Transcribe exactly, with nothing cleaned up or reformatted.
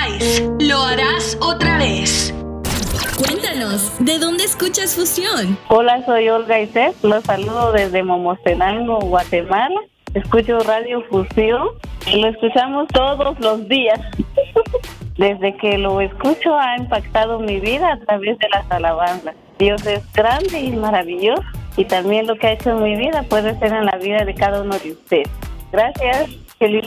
Ice, ¿lo harás otra vez? Cuéntanos, ¿de dónde escuchas Fusión? Hola, soy Olga Isés, los saludo desde Momostenango, Guatemala. Escucho Radio Fusión y lo escuchamos todos los días. Desde que lo escucho ha impactado mi vida a través de las alabanzas. Dios es grande y maravilloso y también lo que ha hecho en mi vida puede ser en la vida de cada uno de ustedes. Gracias, feliz